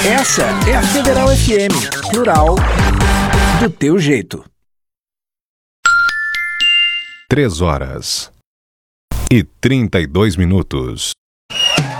Essa é a Federal FM, plural, do teu jeito. 3 horas e 32 minutos.